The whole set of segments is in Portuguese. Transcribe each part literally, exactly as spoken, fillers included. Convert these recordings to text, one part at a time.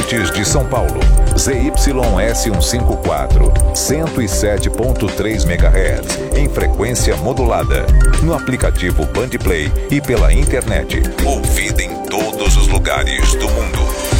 Bandeirantes de São Paulo. Z Y S cento e cinquenta e quatro, cento e sete ponto três megahertz, em frequência modulada. No aplicativo Bandplay e pela internet. Ouvida em todos os lugares do mundo.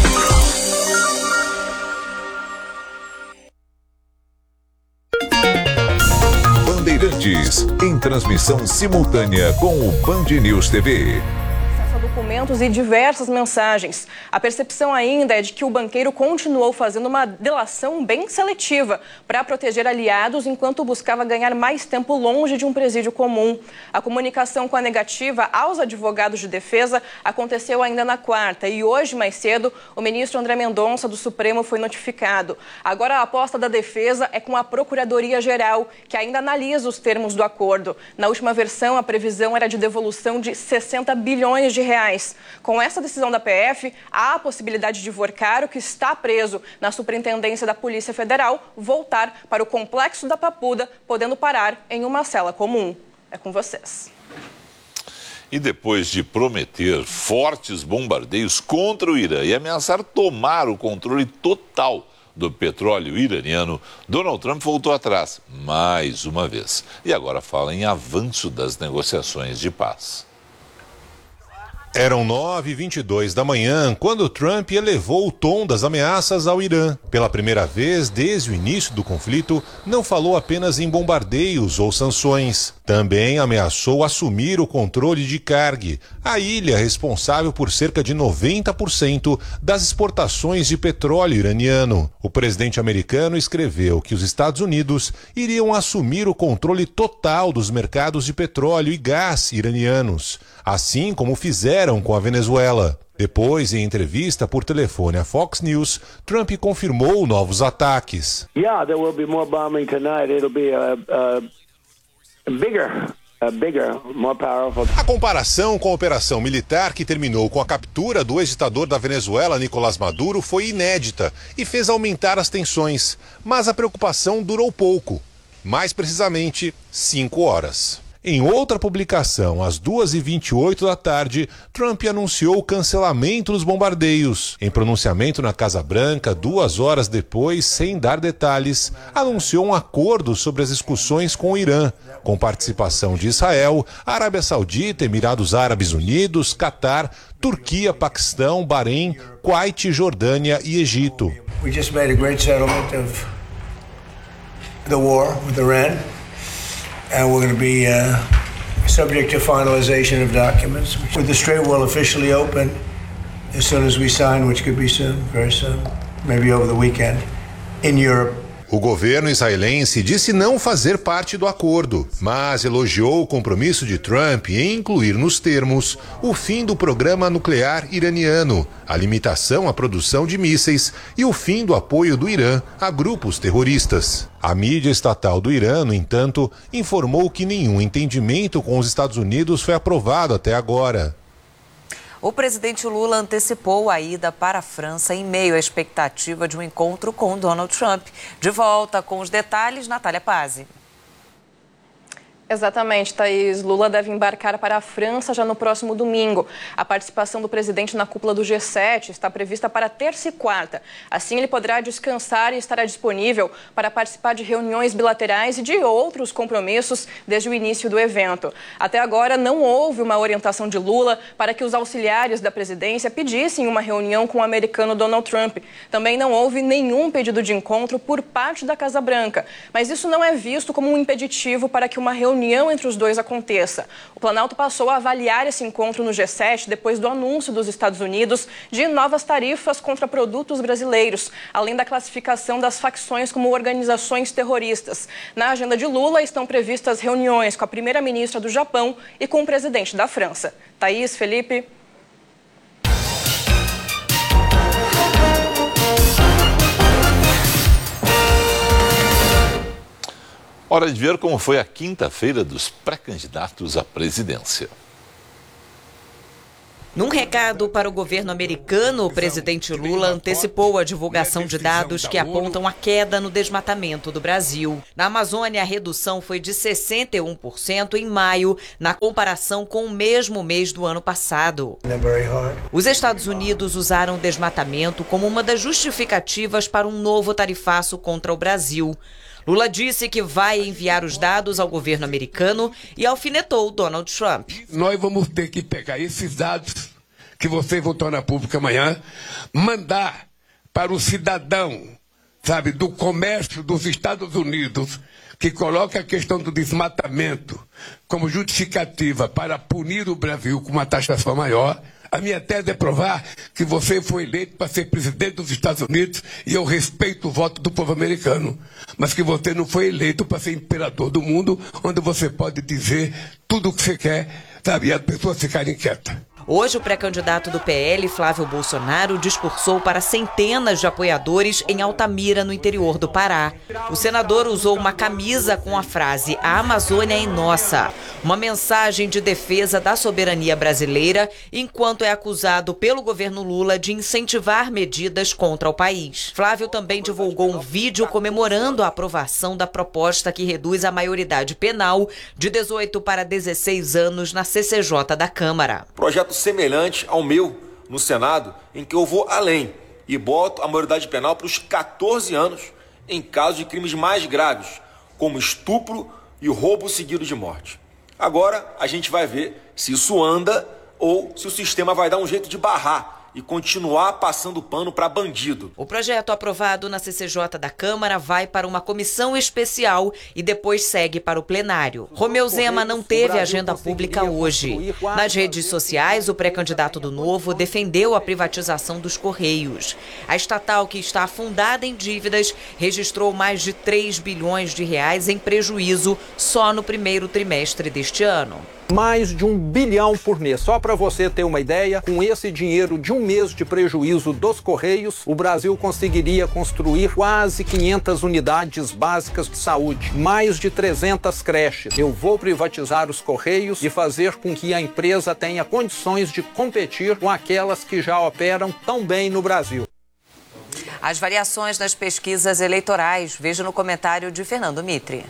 Bandeirantes, em transmissão simultânea com o Band News T V. Documentos e diversas mensagens. A percepção ainda é de que o banqueiro continuou fazendo uma delação bem seletiva para proteger aliados enquanto buscava ganhar mais tempo longe de um presídio comum. A comunicação com a negativa aos advogados de defesa aconteceu ainda na quarta e hoje, mais cedo, o ministro André Mendonça do Supremo foi notificado. Agora a aposta da defesa é com a Procuradoria-Geral, que ainda analisa os termos do acordo. Na última versão, a previsão era de devolução de sessenta bilhões de reais. Com essa decisão da P F, há a possibilidade de Vorcaro, que está preso na Superintendência da Polícia Federal, voltar para o Complexo da Papuda, podendo parar em uma cela comum. É com vocês. E depois de prometer fortes bombardeios contra o Irã e ameaçar tomar o controle total do petróleo iraniano, Donald Trump voltou atrás, mais uma vez. E agora fala em avanço das negociações de paz. Eram nove e vinte e dois da manhã quando Trump elevou o tom das ameaças ao Irã. Pela primeira vez desde o início do conflito, não falou apenas em bombardeios ou sanções. Também ameaçou assumir o controle de Karg, a ilha responsável por cerca de noventa por cento das exportações de petróleo iraniano. O presidente americano escreveu que os Estados Unidos iriam assumir o controle total dos mercados de petróleo e gás iranianos, assim como fizeram com a Venezuela. Depois, em entrevista por telefone à Fox News, Trump confirmou novos ataques. Yeah, there will be more bombing tonight. It'll be a, a bigger, a bigger, more powerful. A comparação com a operação militar que terminou com a captura do ex-ditador da Venezuela, Nicolás Maduro, foi inédita e fez aumentar as tensões. Mas a preocupação durou pouco, mais precisamente cinco horas. Em outra publicação, às duas e vinte e oito da tarde, Trump anunciou o cancelamento dos bombardeios. Em pronunciamento na Casa Branca, duas horas depois, sem dar detalhes, anunciou um acordo sobre as discussões com o Irã, com participação de Israel, Arábia Saudita, Emirados Árabes Unidos, Catar, Turquia, Paquistão, Bahrein, Kuwait, Jordânia e Egito. We just made a great settlement of the war with Iran. And we're going to be uh, subject to finalization of documents. With the Strait will officially open as soon as we sign, which could be soon, very soon, maybe over the weekend, in Europe. O governo israelense disse não fazer parte do acordo, mas elogiou o compromisso de Trump em incluir nos termos o fim do programa nuclear iraniano, a limitação à produção de mísseis e o fim do apoio do Irã a grupos terroristas. A mídia estatal do Irã, no entanto, informou que nenhum entendimento com os Estados Unidos foi aprovado até agora. O presidente Lula antecipou a ida para a França em meio à expectativa de um encontro com Donald Trump. De volta com os detalhes, Natália Pazzi. Exatamente, Thaís. Lula deve embarcar para a França já no próximo domingo. A participação do presidente na cúpula do G sete está prevista para terça e quarta. Assim, ele poderá descansar e estará disponível para participar de reuniões bilaterais e de outros compromissos desde o início do evento. Até agora, não houve uma orientação de Lula para que os auxiliares da presidência pedissem uma reunião com o americano Donald Trump. Também não houve nenhum pedido de encontro por parte da Casa Branca. Mas isso não é visto como um impeditivo para que uma reunião união entre os dois aconteça. O Planalto passou a avaliar esse encontro no G sete depois do anúncio dos Estados Unidos de novas tarifas contra produtos brasileiros, além da classificação das facções como organizações terroristas. Na agenda de Lula estão previstas reuniões com a primeira-ministra do Japão e com o presidente da França. Thaís, Felipe... Hora de ver como foi a quinta-feira dos pré-candidatos à presidência. Num recado para o governo americano, o presidente Lula antecipou a divulgação de dados que apontam a queda no desmatamento do Brasil. Na Amazônia, a redução foi de sessenta e um por cento em maio, na comparação com o mesmo mês do ano passado. Os Estados Unidos usaram o desmatamento como uma das justificativas para um novo tarifaço contra o Brasil. Lula disse que vai enviar os dados ao governo americano e alfinetou Donald Trump. Nós vamos ter que pegar esses dados que vocês vão tornar público amanhã, mandar para o cidadão, sabe, do comércio dos Estados Unidos, que coloca a questão do desmatamento como justificativa para punir o Brasil com uma taxação maior. A minha tese é provar que você foi eleito para ser presidente dos Estados Unidos e eu respeito o voto do povo americano, mas que você não foi eleito para ser imperador do mundo, onde você pode dizer tudo o que você quer, sabe, e as pessoas ficarem quietas. Hoje, o pré-candidato do P L, Flávio Bolsonaro, discursou para centenas de apoiadores em Altamira, no interior do Pará. O senador usou uma camisa com a frase "A Amazônia é nossa", uma mensagem de defesa da soberania brasileira, enquanto é acusado pelo governo Lula de incentivar medidas contra o país. Flávio também divulgou um vídeo comemorando a aprovação da proposta que reduz a maioridade penal de dezoito para dezesseis anos na C C J da Câmara. Projeto semelhante ao meu no Senado, em que eu vou além e boto a maioridade penal para os quatorze anos em casos de crimes mais graves, como estupro e roubo seguido de morte. Agora a gente vai ver se isso anda ou se o sistema vai dar um jeito de barrar e continuar passando pano para bandido. O projeto aprovado na C C J da Câmara vai para uma comissão especial e depois segue para o plenário. Romeu Zema não teve agenda pública hoje. Nas redes sociais, o pré-candidato do Novo defendeu a privatização dos Correios. A estatal, que está afundada em dívidas, registrou mais de três bilhões de reais em prejuízo só no primeiro trimestre deste ano. Mais de um bilhão por mês. Só para você ter uma ideia, com esse dinheiro de um mês de prejuízo dos Correios, o Brasil conseguiria construir quase quinhentas unidades básicas de saúde, mais de trezentas creches. Eu vou privatizar os Correios e fazer com que a empresa tenha condições de competir com aquelas que já operam tão bem no Brasil. As variações das pesquisas eleitorais. Veja no comentário de Fernando Mitre.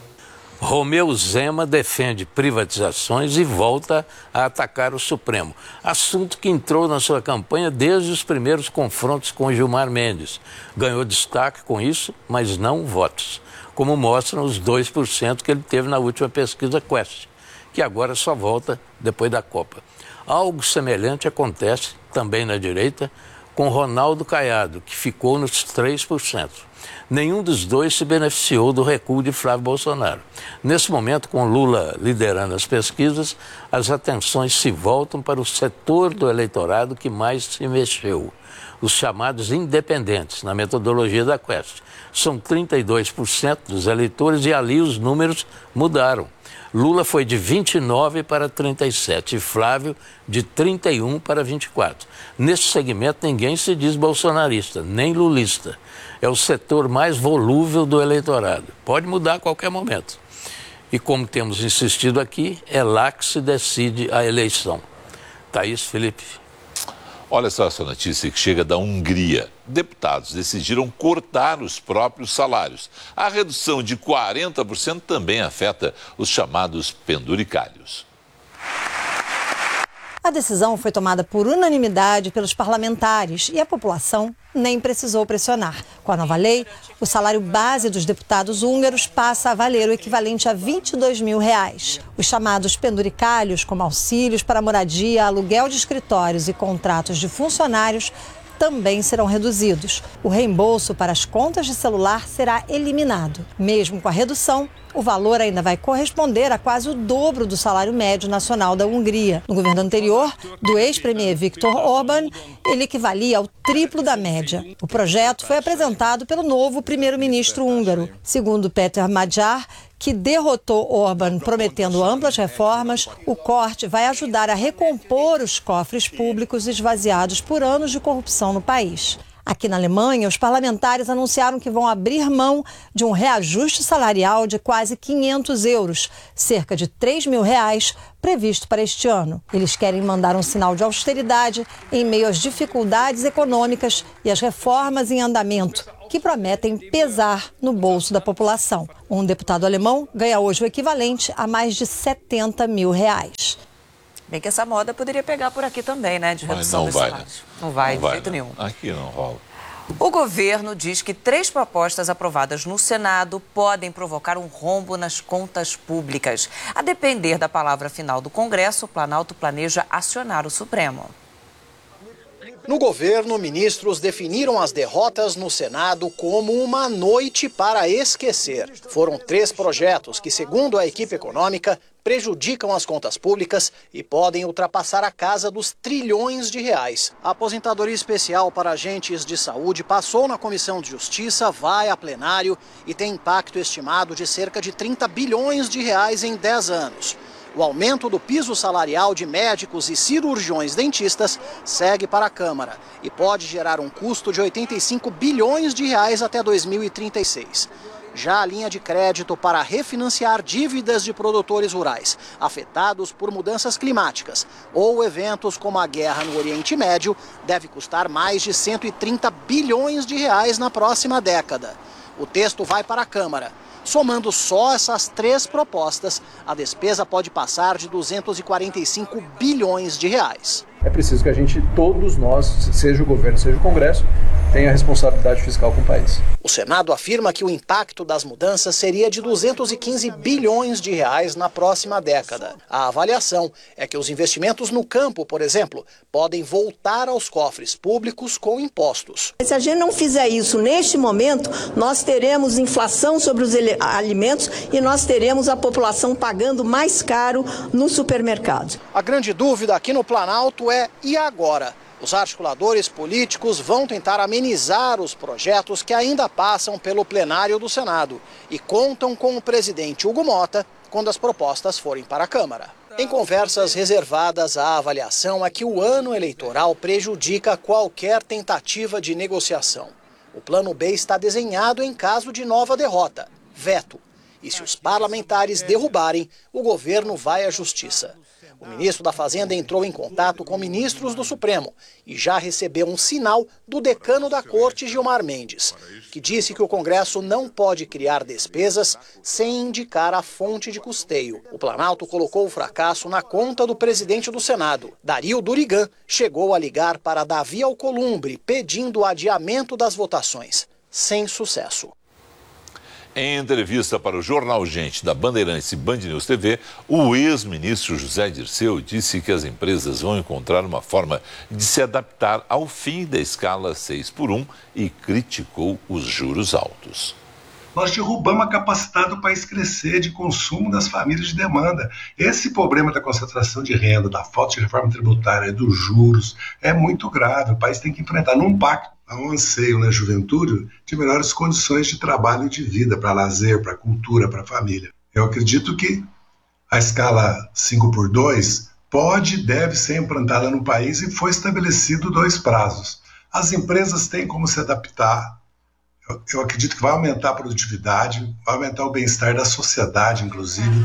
Romeu Zema defende privatizações e volta a atacar o Supremo. Assunto que entrou na sua campanha desde os primeiros confrontos com Gilmar Mendes. Ganhou destaque com isso, mas não votos, como mostram os dois por cento que ele teve na última pesquisa Quest, que agora só volta depois da Copa. Algo semelhante acontece também na direita com Ronaldo Caiado, que ficou nos três por cento. Nenhum dos dois se beneficiou do recuo de Flávio Bolsonaro. Nesse momento, com Lula liderando as pesquisas, as atenções se voltam para o setor do eleitorado que mais se mexeu, os chamados independentes, na metodologia da Quest. São trinta e dois por cento dos eleitores e ali os números mudaram. Lula foi de vinte e nove para trinta e sete e Flávio de trinta e um para vinte e quatro. Nesse segmento ninguém se diz bolsonarista, nem lulista. É o setor mais volúvel do eleitorado. Pode mudar a qualquer momento. E como temos insistido aqui, é lá que se decide a eleição. Thaís, Felipe. Olha só essa notícia que chega da Hungria. Deputados decidiram cortar os próprios salários. A redução de quarenta por cento também afeta os chamados penduricalhos. A decisão foi tomada por unanimidade pelos parlamentares e a população nem precisou pressionar. Com a nova lei, o salário base dos deputados húngaros passa a valer o equivalente a vinte e dois mil reais. Os chamados penduricalhos, como auxílios para moradia, aluguel de escritórios e contratos de funcionários, também serão reduzidos. O reembolso para as contas de celular será eliminado. Mesmo com a redução, o valor ainda vai corresponder a quase o dobro do salário médio nacional da Hungria. No governo anterior, do ex-premier Viktor Orbán, ele equivalia ao triplo da média. O projeto foi apresentado pelo novo primeiro-ministro húngaro. Segundo Péter Magyar, que derrotou Orbán prometendo amplas reformas, o corte vai ajudar a recompor os cofres públicos esvaziados por anos de corrupção no país. Aqui na Alemanha, os parlamentares anunciaram que vão abrir mão de um reajuste salarial de quase quinhentos euros, cerca de três mil reais, previsto para este ano. Eles querem mandar um sinal de austeridade em meio às dificuldades econômicas e às reformas em andamento, que prometem pesar no bolso da população. Um deputado alemão ganha hoje o equivalente a mais de setenta mil reais. Bem que essa moda poderia pegar por aqui também, né? De redução dos salários. Não vai, de jeito nenhum. Aqui não rola. O governo diz que três propostas aprovadas no Senado podem provocar um rombo nas contas públicas. A depender da palavra final do Congresso, o Planalto planeja acionar o Supremo. No governo, ministros definiram as derrotas no Senado como uma noite para esquecer. Foram três projetos que, segundo a equipe econômica, prejudicam as contas públicas e podem ultrapassar a casa dos trilhões de reais. A aposentadoria especial para agentes de saúde passou na Comissão de Justiça, vai a plenário e tem impacto estimado de cerca de trinta bilhões de reais em dez anos. O aumento do piso salarial de médicos e cirurgiões dentistas segue para a Câmara e pode gerar um custo de oitenta e cinco bilhões de reais até dois mil e trinta e seis. Já a linha de crédito para refinanciar dívidas de produtores rurais afetados por mudanças climáticas ou eventos como a guerra no Oriente Médio deve custar mais de cento e trinta bilhões de reais na próxima década. O texto vai para a Câmara. Somando só essas três propostas, a despesa pode passar de duzentos e quarenta e cinco bilhões de reais. É preciso que a gente, todos nós, seja o governo, seja o Congresso, tenha responsabilidade fiscal com o país. O Senado afirma que o impacto das mudanças seria de duzentos e quinze bilhões de reais na próxima década. A avaliação é que os investimentos no campo, por exemplo, podem voltar aos cofres públicos com impostos. Se a gente não fizer isso neste momento, nós teremos inflação sobre os alimentos e nós teremos a população pagando mais caro no supermercado. A grande dúvida aqui no Planalto é: e agora? Os articuladores políticos vão tentar amenizar os projetos que ainda passam pelo plenário do Senado e contam com o presidente Hugo Mota quando as propostas forem para a Câmara. Em conversas reservadas, a avaliação é que o ano eleitoral prejudica qualquer tentativa de negociação. O plano B está desenhado em caso de nova derrota, veto. E se os parlamentares derrubarem, o governo vai à justiça. O ministro da Fazenda entrou em contato com ministros do Supremo e já recebeu um sinal do decano da Corte, Gilmar Mendes, que disse que o Congresso não pode criar despesas sem indicar a fonte de custeio. O Planalto colocou o fracasso na conta do presidente do Senado. Dario Durigan chegou a ligar para Davi Alcolumbre pedindo o adiamento das votações, sem sucesso. Em entrevista para o Jornal Gente da Bandeirantes e Band News T V, o ex-ministro José Dirceu disse que as empresas vão encontrar uma forma de se adaptar ao fim da escala seis por um e criticou os juros altos. Nós derrubamos a capacidade do país crescer de consumo das famílias de demanda. Esse problema da concentração de renda, da falta de reforma tributária, dos juros, é muito grave. O país tem que enfrentar num pacto. Há um anseio na juventude de melhores condições de trabalho e de vida, para lazer, para cultura, para a família. Eu acredito que a escala cinco por dois pode e deve ser implantada no país e foi estabelecido dois prazos. As empresas têm como se adaptar. Eu, eu acredito que vai aumentar a produtividade, vai aumentar o bem-estar da sociedade, inclusive.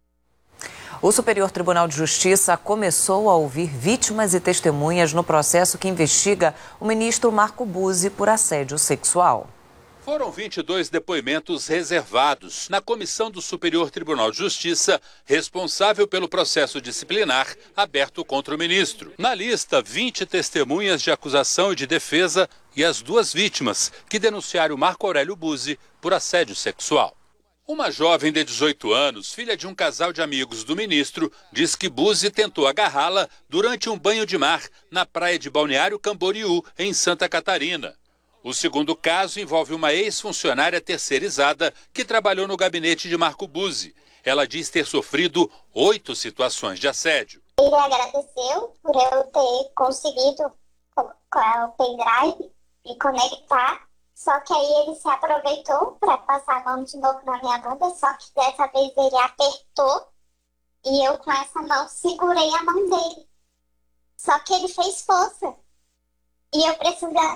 O Superior Tribunal de Justiça começou a ouvir vítimas e testemunhas no processo que investiga o ministro Marco Buzzi por assédio sexual. Foram vinte e dois depoimentos reservados na comissão do Superior Tribunal de Justiça, responsável pelo processo disciplinar aberto contra o ministro. Na lista, vinte testemunhas de acusação e de defesa e as duas vítimas que denunciaram Marco Aurélio Buzzi por assédio sexual. Uma jovem de dezoito anos, filha de um casal de amigos do ministro, diz que Buzzi tentou agarrá-la durante um banho de mar na praia de Balneário Camboriú, em Santa Catarina. O segundo caso envolve uma ex-funcionária terceirizada que trabalhou no gabinete de Marco Buzzi. Ela diz ter sofrido oito situações de assédio. Ele agradeceu por eu ter conseguido o pendrive e conectar. Só que aí ele se aproveitou para passar a mão de novo na minha bunda, só que dessa vez ele apertou e eu com essa mão segurei a mão dele. Só que ele fez força. E eu precisava,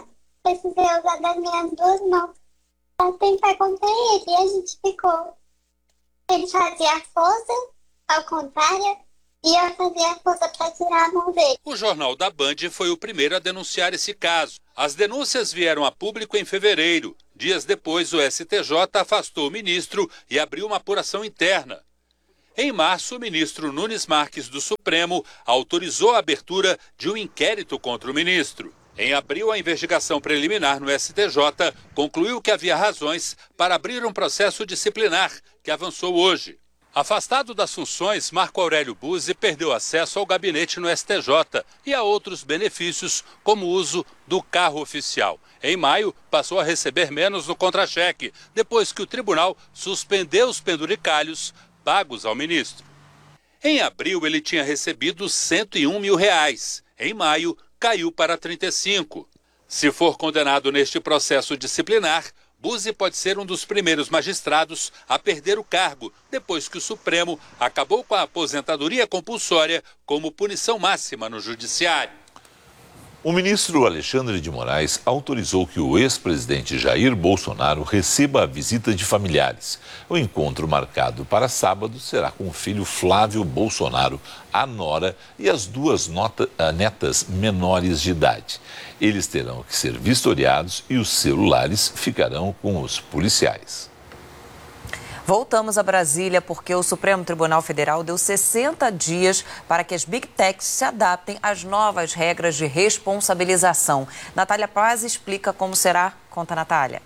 precisei usar das minhas duas mãos pra tentar conter ele. E a gente ficou. Ele fazia força, ao contrário, e eu fazia força pra tirar a mão dele. O Jornal da Band foi o primeiro a denunciar esse caso. As denúncias vieram a público em fevereiro. Dias depois, o S T J afastou o ministro e abriu uma apuração interna. Em março, o ministro Nunes Marques do Supremo autorizou a abertura de um inquérito contra o ministro. Em abril, a investigação preliminar no S T J concluiu que havia razões para abrir um processo disciplinar, que avançou hoje. Afastado das funções, Marco Aurélio Buzzi perdeu acesso ao gabinete no S T J e a outros benefícios, como o uso do carro oficial. Em maio, passou a receber menos no contra-cheque, depois que o tribunal suspendeu os penduricalhos pagos ao ministro. Em abril, ele tinha recebido cento e um mil reais. Em maio, caiu para trinta e cinco. Se for condenado neste processo disciplinar, Buzzi pode ser um dos primeiros magistrados a perder o cargo, depois que o Supremo acabou com a aposentadoria compulsória como punição máxima no judiciário. O ministro Alexandre de Moraes autorizou que o ex-presidente Jair Bolsonaro receba a visita de familiares. O encontro marcado para sábado será com o filho Flávio Bolsonaro, a nora e as duas nota, netas menores de idade. Eles terão que ser vistoriados e os celulares ficarão com os policiais. Voltamos a Brasília porque o Supremo Tribunal Federal deu sessenta dias para que as Big Techs se adaptem às novas regras de responsabilização. Natália Paz explica como será. Conta, Natália.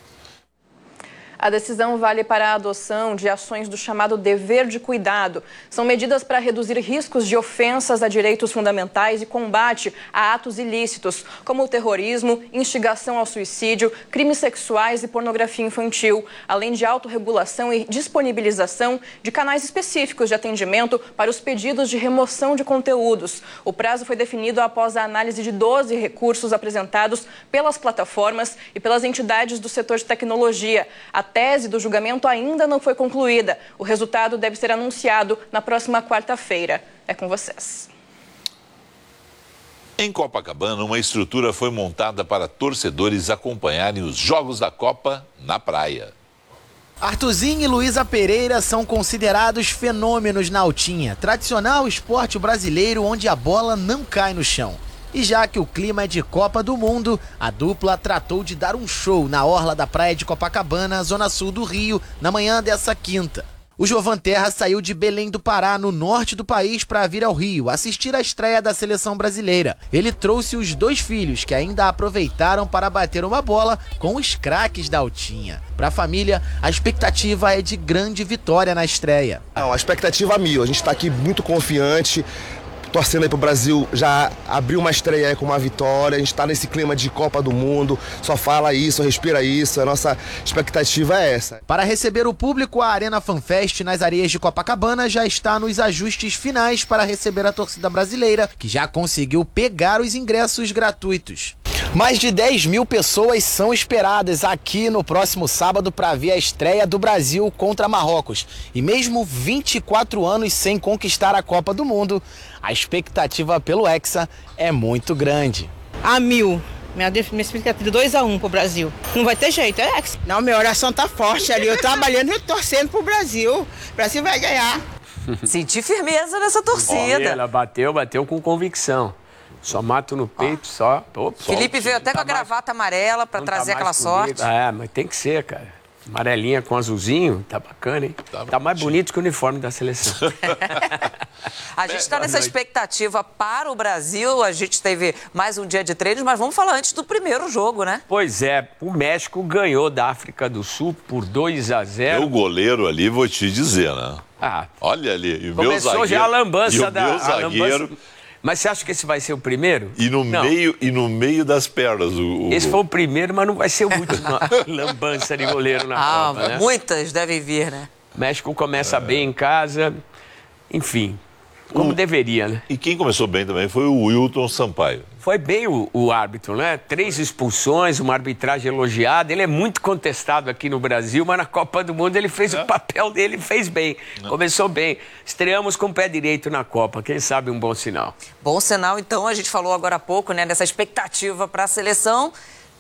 A decisão vale para a adoção de ações do chamado dever de cuidado. São medidas para reduzir riscos de ofensas a direitos fundamentais e combate a atos ilícitos, como o terrorismo, instigação ao suicídio, crimes sexuais e pornografia infantil, além de autorregulação e disponibilização de canais específicos de atendimento para os pedidos de remoção de conteúdos. O prazo foi definido após a análise de doze recursos apresentados pelas plataformas e pelas entidades do setor de tecnologia. A tese do julgamento ainda não foi concluída. O resultado deve ser anunciado na próxima quarta-feira. É com vocês. Em Copacabana, uma estrutura foi montada para torcedores acompanharem os Jogos da Copa na praia. Arthurzinho e Luísa Pereira são considerados fenômenos na altinha, tradicional esporte brasileiro onde a bola não cai no chão. E já que o clima é de Copa do Mundo, a dupla tratou de dar um show na orla da praia de Copacabana, zona sul do Rio, na manhã dessa quinta. O Jovan Terra saiu de Belém do Pará, no norte do país, para vir ao Rio assistir a estreia da seleção brasileira. Ele trouxe os dois filhos, que ainda aproveitaram para bater uma bola com os craques da altinha. Para a família, a expectativa é de grande vitória na estreia. Não, a expectativa é mil, a gente está aqui muito confiante, torcendo aí pro Brasil já abrir uma estreia aí com uma vitória. A gente tá nesse clima de Copa do Mundo, só fala isso, respira isso, a nossa expectativa é essa. Para receber o público, a Arena FanFest nas areias de Copacabana já está nos ajustes finais para receber a torcida brasileira, que já conseguiu pegar os ingressos gratuitos. Mais de dez mil pessoas são esperadas aqui no próximo sábado para ver a estreia do Brasil contra Marrocos. E mesmo vinte e quatro anos sem conquistar a Copa do Mundo, a expectativa pelo Hexa é muito grande. A mil. Minha, minha expectativa dois a um pro Brasil. Não vai ter jeito, é Hexa. Não, minha oração tá forte ali. Eu trabalhando e torcendo pro Brasil. O Brasil vai ganhar. Senti firmeza nessa torcida. Olha, ela bateu, bateu com convicção. Só mato no peito, ah. só. Opa, Felipe veio até tá com a gravata mais, amarela para trazer tá aquela sorte. É, mas tem que ser, cara. Amarelinha com azulzinho, tá bacana, hein? Tá, tá mais bonito que o uniforme da seleção. A gente está nessa expectativa para o Brasil. A gente teve mais um dia de treinos, mas vamos falar antes do primeiro jogo, né? Pois é, o México ganhou da África do Sul por dois a zero. O goleiro ali, vou te dizer, né? Ah, olha ali, e o começou meu zagueiro, já a lambança e o da meu zagueiro. Lambança... Mas você acha que esse vai ser o primeiro? E no, meio, e no meio das pernas. O, o... Esse foi o primeiro, mas não vai ser o último. Lambança de goleiro na ah, Copa, né? Muitas devem vir, né? O México começa é. bem em casa. Enfim, como o... deveria, né? E quem começou bem também foi o Wilton Sampaio. Foi bem o, o árbitro, né? Três expulsões, uma arbitragem elogiada. Ele é muito contestado aqui no Brasil, mas na Copa do Mundo ele fez é. o papel dele e fez bem. É. Começou bem. Estreamos com o pé direito na Copa. Quem sabe um bom sinal. Bom sinal, então. A gente falou agora há pouco, né? Dessa expectativa para a seleção.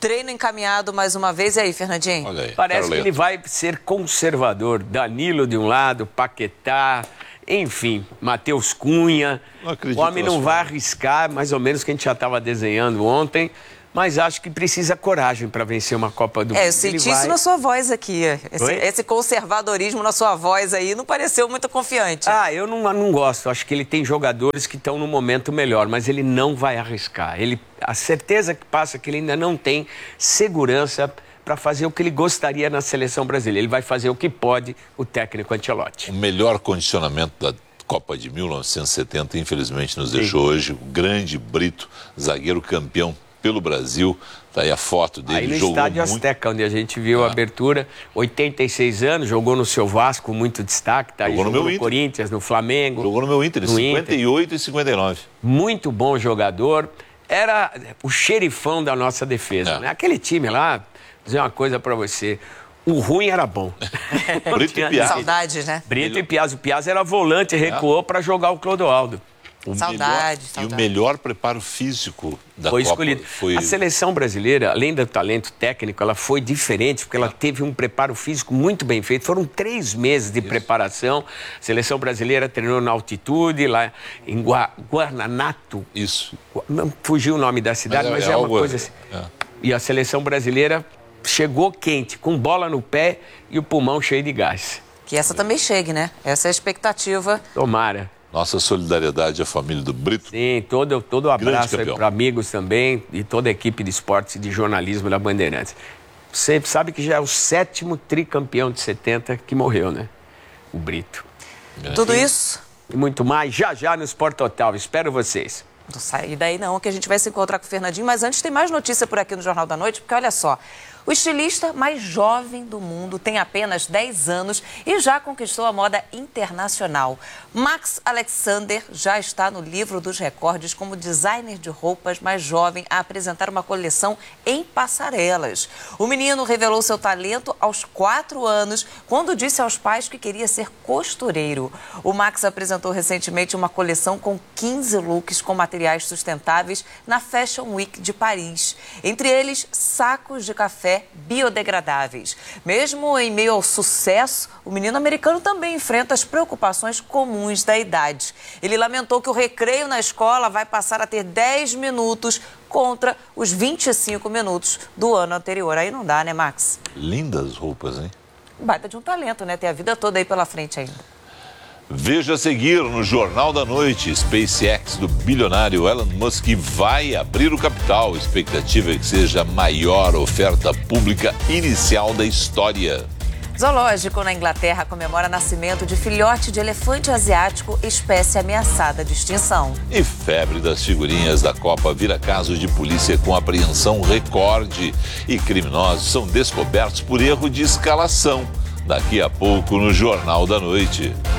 treino encaminhado mais uma vez. E aí, Fernandinho? Olha aí, Parece Carolina. que ele vai ser conservador. Danilo de um lado, Paquetá, enfim, Matheus Cunha. Não acredito O homem não nas vai formas. arriscar, mais ou menos o que a gente já estava desenhando ontem, mas acho que precisa coragem para vencer uma Copa do Mundo. É, eu senti Ele isso vai- na sua voz aqui. Esse, Oi? esse conservadorismo na sua voz aí não pareceu muito confiante. Ah, eu não, não gosto. Acho que ele tem jogadores que estão no momento melhor, mas ele não vai arriscar. Ele, a certeza que passa é que ele ainda não tem segurança para fazer o que ele gostaria na seleção brasileira. Ele vai fazer o que pode, o técnico Ancelotti. O melhor condicionamento da Copa de mil novecentos e setenta, infelizmente, nos Sim. deixou hoje. O grande Brito, zagueiro campeão pelo Brasil. Está aí a foto dele. Aí no jogou Estádio muito. Azteca, onde a gente viu a abertura, oitenta e seis anos, jogou no seu Vasco, muito destaque, tá aí, Jogou no jogou meu no Inter. Corinthians, no Flamengo. Jogou no meu Inter, em no cinquenta e oito e cinquenta e nove. Muito bom jogador. Era o xerifão da nossa defesa, É. né? Aquele time lá, vou dizer uma coisa pra você, o ruim era bom. Brito e Piazza. Saudades, né? Brito e Piazza. O Piazza era volante, recuou pra jogar o Clodoaldo. O Saudade, melhor, saudade. E o melhor preparo físico da Foi Copa escolhido. foi... A seleção brasileira, além do talento técnico, ela foi diferente, porque ela teve um preparo físico muito bem feito. Foram três meses de preparação. A seleção brasileira treinou na altitude, lá em Gua... Guarnanato. Isso. Não fugiu o nome da cidade, Mas mas, é- é, é uma algo- coisa assim. é. E a seleção brasileira chegou quente, com bola no pé e o pulmão cheio de gás. Que essa também chegue, né? Essa é a expectativa. Tomara. Nossa solidariedade à família do Brito. Sim, todo, todo o Grande abraço aí campeão. para amigos também e toda a equipe de esportes e de jornalismo da Bandeirantes. Você sabe que já é o sétimo tricampeão de setenta que morreu, né? O Brito. Tudo isso? E muito mais, já já no Sport Total. Espero vocês. Não sai daí não, que a gente vai se encontrar com o Fernandinho. Mas antes tem mais notícia por aqui no Jornal da Noite, porque olha só. O estilista mais jovem do mundo tem apenas dez anos e já conquistou a moda internacional. Max Alexander já está no livro dos recordes como designer de roupas mais jovem a apresentar uma coleção em passarelas. O menino revelou seu talento aos quatro anos, quando disse aos pais que queria ser costureiro. O Max apresentou recentemente uma coleção com quinze looks com materiais sustentáveis na Fashion Week de Paris. Entre eles, sacos de café biodegradáveis. Mesmo em meio ao sucesso, o menino americano também enfrenta as preocupações comuns da idade. Ele lamentou que o recreio na escola vai passar a ter dez minutos contra os vinte e cinco minutos do ano anterior. Aí não dá, né, Max? Lindas roupas, hein? Baita de um talento, né? Tem a vida toda aí pela frente ainda. Veja a seguir no Jornal da Noite, SpaceX do bilionário Elon Musk vai abrir o capital. A expectativa é que seja a maior oferta pública inicial da história. Zoológico na Inglaterra comemora nascimento de filhote de elefante asiático, espécie ameaçada de extinção. E febre das figurinhas da Copa vira caso de polícia com apreensão recorde. E criminosos são descobertos por erro de escalação. Daqui a pouco no Jornal da Noite.